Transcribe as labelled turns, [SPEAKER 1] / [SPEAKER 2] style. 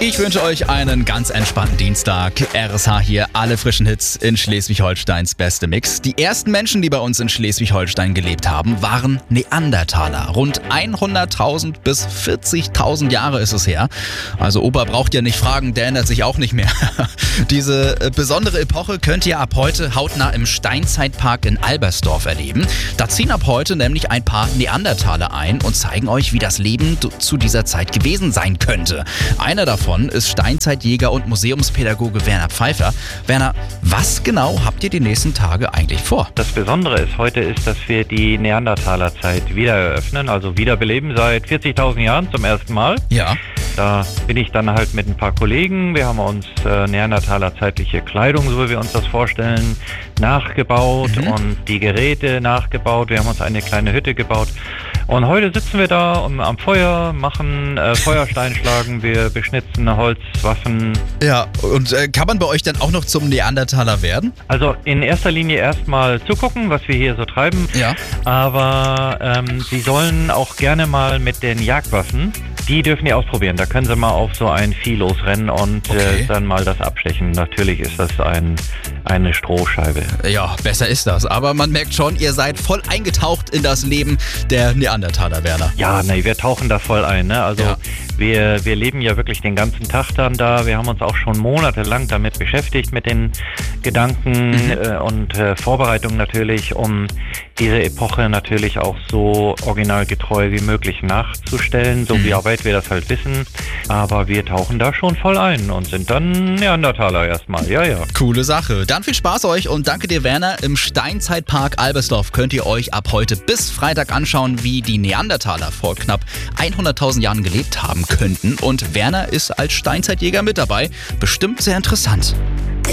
[SPEAKER 1] Ich wünsche euch einen ganz entspannten Dienstag. RSH hier, alle frischen Hits in Schleswig-Holsteins beste Mix. Die ersten Menschen, die bei uns in Schleswig-Holstein gelebt haben, waren Neandertaler. Rund 100.000 bis 40.000 Jahre ist es her. Also Opa braucht ja nicht fragen, der ändert sich auch nicht mehr. Diese besondere Epoche könnt ihr ab heute hautnah im Steinzeitpark in Albersdorf erleben. Da ziehen ab heute nämlich ein paar Neandertaler ein und zeigen euch, wie das Leben zu dieser Zeit gewesen sein könnte. Einer davon ist Steinzeitjäger und Museumspädagoge Werner Pfeiffer. Werner, was genau habt ihr die nächsten Tage eigentlich vor?
[SPEAKER 2] Das Besondere heute ist, dass wir die Neandertalerzeit wieder eröffnen, also wiederbeleben seit 40.000 Jahren zum ersten Mal.
[SPEAKER 1] Ja.
[SPEAKER 2] Da bin ich dann halt mit ein paar Kollegen. Wir haben uns neandertalerzeitliche Kleidung, so wie wir uns das vorstellen, nachgebaut und die Geräte nachgebaut. Wir haben uns eine kleine Hütte gebaut. Und heute sitzen wir da am Feuer, machen Feuerstein schlagen, wir beschnitzen Holzwaffen.
[SPEAKER 1] Ja, und kann man bei euch dann auch noch zum Neandertaler werden?
[SPEAKER 2] Also in erster Linie erstmal zugucken, was wir hier so treiben.
[SPEAKER 1] Ja.
[SPEAKER 2] Aber Sie sollen auch gerne mal mit den Jagdwaffen, die dürfen die ausprobieren. Da können Sie mal auf so ein Vieh losrennen und dann mal das abstechen. Natürlich ist das eine Strohscheibe.
[SPEAKER 1] Ja, besser ist das. Aber man merkt schon, ihr seid voll eingetaucht in das Leben der Neandertaler, Werner.
[SPEAKER 2] Ja, nee, wir tauchen da voll ein. Ne? Also wir leben ja wirklich den ganzen Tag dann da. Wir haben uns auch schon monatelang damit beschäftigt, mit den Gedanken und Vorbereitungen natürlich, um diese Epoche natürlich auch so originalgetreu wie möglich nachzustellen, so wie weit wir das halt wissen. Aber wir tauchen da schon voll ein und sind dann Neandertaler erstmal. Ja.
[SPEAKER 1] Coole Sache. Dann viel Spaß euch und danke dir, Werner. Im Steinzeitpark Albersdorf könnt ihr euch ab heute bis Freitag anschauen, wie die Neandertaler vor knapp 100.000 Jahren gelebt haben könnten. Und Werner ist als Steinzeitjäger mit dabei. Bestimmt sehr interessant.